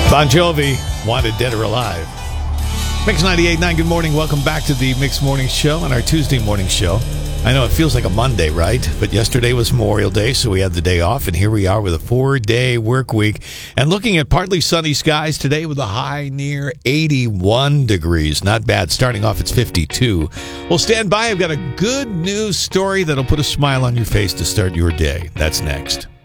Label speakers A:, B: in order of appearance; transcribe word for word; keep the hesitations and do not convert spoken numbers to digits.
A: Bon Jovi, Wanted Dead or Alive. Mix ninety-eight point nine, good morning. Welcome back to the Mix Morning Show and our Tuesday morning show. I know it feels like a Monday, right? But yesterday was Memorial Day, so we had the day off, and here we are with a four-day work week. And looking at partly sunny skies today with a high near eighty-one degrees. Not bad. Starting off, it's fifty-two. Well, stand by. I've got a good news story that'll put a smile on your face to start your day. That's next.